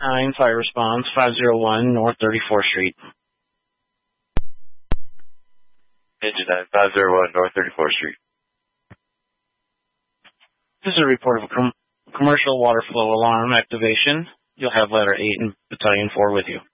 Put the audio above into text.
9 Fire Response, 501 North 34th Street. Engine 9, 501 North 34th Street. This is a report of a commercial water flow alarm activation. You'll have letter 8 and battalion 4 with you.